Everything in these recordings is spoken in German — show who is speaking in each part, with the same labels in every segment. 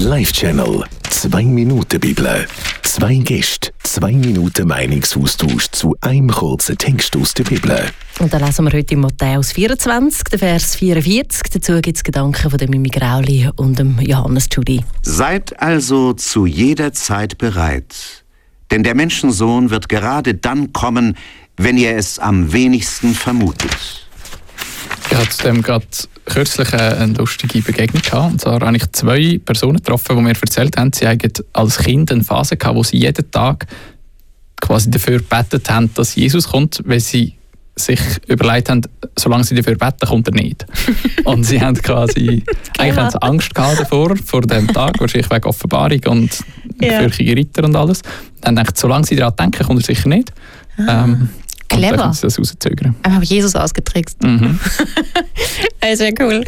Speaker 1: Live-Channel 2 Minuten Bibel. 2 Gäste, 2 Minuten Meinungsaustausch zu einem kurzen Text aus der Bibel.
Speaker 2: Und dann lesen wir heute in Matthäus 24, den Vers 44. Dazu gibt es Gedanken von Mimi Grauli und dem Johannes Tudi.
Speaker 3: Seid also zu jeder Zeit bereit, denn der Menschensohn wird gerade dann kommen, wenn ihr es am wenigsten vermutet.
Speaker 4: Ich hatte zudem gerade kürzlich eine lustige Begegnung gehabt. Und zwar habe ich 2 Personen getroffen, die mir erzählt haben, sie hatten als Kind eine Phase gehabt, wo sie jeden Tag quasi dafür gebetet haben, dass Jesus kommt, weil sie sich überlegt haben, solange sie dafür beten, kommt er nicht. Und sie haben quasi eigentlich haben sie Angst gehabt davor, vor dem Tag, wahrscheinlich wegen Offenbarung und fürchtige Ritter und alles. Dann dachten sie, solange sie daran denken, kommt er sicher nicht.
Speaker 2: Clever.
Speaker 4: Und dann sie das rauszögern.
Speaker 2: Ich habe Jesus ausgetrickst.
Speaker 4: Mhm.
Speaker 2: Das ist ja cool.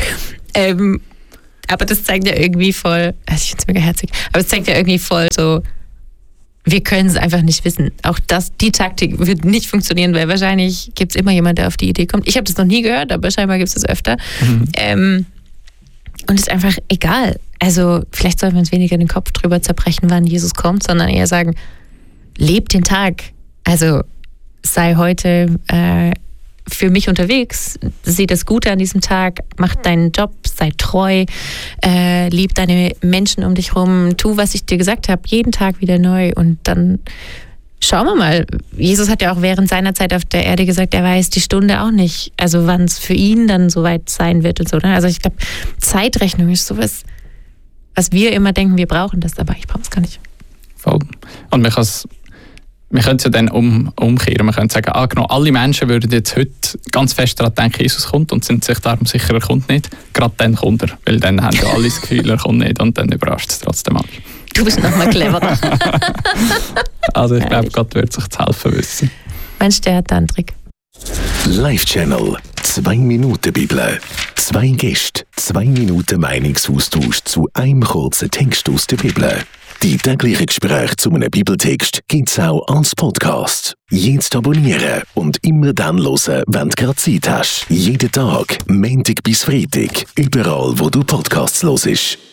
Speaker 2: Aber das zeigt ja irgendwie voll, also ich finde es mega herzig, aber es zeigt ja irgendwie voll so, wir können es einfach nicht wissen. Auch die Taktik wird nicht funktionieren, weil wahrscheinlich gibt es immer jemanden, der auf die Idee kommt. Ich habe das noch nie gehört, aber scheinbar gibt es das öfter. Und es ist einfach egal. Also vielleicht sollten wir uns weniger den Kopf drüber zerbrechen, wann Jesus kommt, sondern eher sagen, lebt den Tag. Also sei heute für mich unterwegs, sieh das Gute an diesem Tag, mach deinen Job, sei treu, lieb deine Menschen um dich rum, tu, was ich dir gesagt habe, jeden Tag wieder neu und dann schauen wir mal. Jesus hat ja auch während seiner Zeit auf der Erde gesagt, er weiß die Stunde auch nicht, also wann es für ihn dann soweit sein wird und so. Ne? Also ich glaube, Zeitrechnung ist sowas, was wir immer denken, wir brauchen das, aber ich brauche es gar nicht.
Speaker 4: Voll. Und wir können es ja dann umkehren. Wir können sagen, genau, alle Menschen würden jetzt heute ganz fest daran denken, Jesus kommt und sind sich darum sicher, er kommt nicht. Gerade dann kommt er, weil dann haben ja alle das Gefühl, er kommt nicht und dann überrascht es trotzdem alle.
Speaker 2: Du bist nochmal cleverer.
Speaker 4: Also ich glaube, Gott wird sich zu helfen wissen.
Speaker 2: Meinst du, der hat da einen Trick?
Speaker 1: Live-Channel 2 Minuten Bibel. 2 Gäste, 2 Minuten Meinungsaustausch zu einem kurzen Text aus der Bibel. Die täglichen Gespräche zu einem Bibeltext gibt es auch als Podcast. Jetzt abonnieren und immer dann hören, wenn du gerade Zeit hast. Jeden Tag, Montag bis Freitag, überall wo du Podcasts hörst.